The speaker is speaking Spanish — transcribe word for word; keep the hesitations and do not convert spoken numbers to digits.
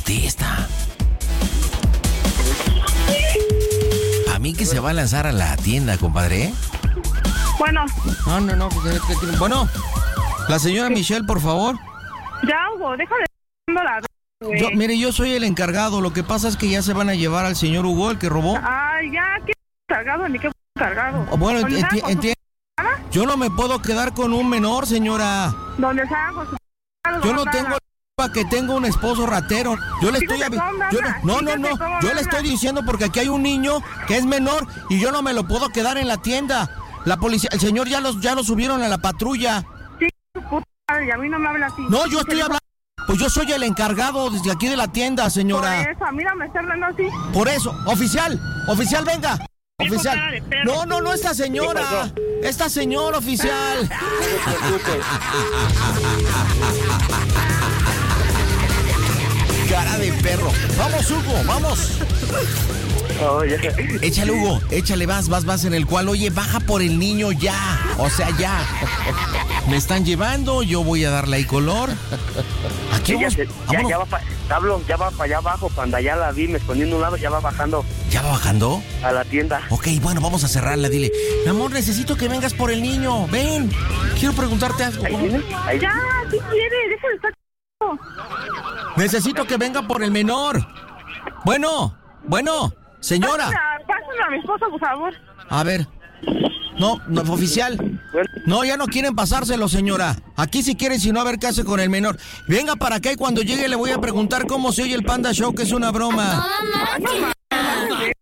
contesta. A mí que se va a lanzar a la tienda, compadre. Bueno. No, no, no. Bueno, la señora Michelle, por favor. Ya, Hugo, deja de... la... Yo, mire, yo soy el encargado. Lo que pasa es que ya se van a llevar al señor Hugo, el que robó. Ay, ya, ¿qué cargado ni qué cargado? Bueno, enti enti yo no me puedo quedar con un menor, señora. ¿Dónde salgan con su... Yo no tengo que tengo un esposo ratero. Yo le estoy yo no, no, no, no. Yo le estoy diciendo porque aquí hay un niño que es menor y yo no me lo puedo quedar en la tienda. La policía, el señor ya los ya lo subieron a la patrulla. Sí, puta madre, a mí no me habla así. No, yo estoy hablando. Pues yo soy el encargado desde aquí de la tienda, señora. Por eso, a mí no me está hablando así. Por eso, oficial, oficial, venga. Oficial. No, no, no, esta señora. Esta señora, oficial. Cara de perro. Vamos, Hugo, vamos. Oh, yeah. Échale, Hugo, échale, vas, vas, vas en el cual, oye, baja por el niño ya. O sea, ya. Me están llevando, yo voy a darle ahí color. Aquí Ella vamos, se, ya, ya va para Pablo, ya va para allá abajo. Cuando ya la vi, me escondí en un lado, ya va bajando. ¿Ya va bajando? A la tienda. Ok, bueno, vamos a cerrarla, dile. Mi amor, necesito que vengas por el niño. Ven, quiero preguntarte algo. ¿Ahí viene? ¿Ahí? Ya, ¿qué quiere? Deja de estar... Necesito que venga por el menor. Bueno, bueno, señora. Pásenme a mi esposa, por favor. A ver. No, no, oficial. No, ya no quieren pasárselo, señora. Aquí si quieren, si no, a ver qué hace con el menor. Venga para acá y cuando llegue le voy a preguntar cómo se oye el Panda Show, que es una broma. No,